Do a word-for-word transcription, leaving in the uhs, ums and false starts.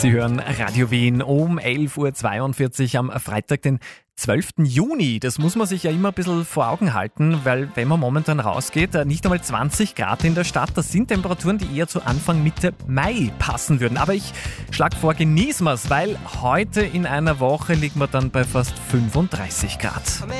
Sie hören Radio Wien um elf Uhr zweiundvierzig am Freitag, den zwölften Juni. Das muss man sich ja immer ein bisschen vor Augen halten, weil wenn man momentan rausgeht, nicht einmal zwanzig Grad in der Stadt, das sind Temperaturen, die eher zu Anfang Mitte Mai passen würden. Aber ich schlage vor, genießen wir es, weil heute in einer Woche liegen wir dann bei fast fünfunddreißig Grad.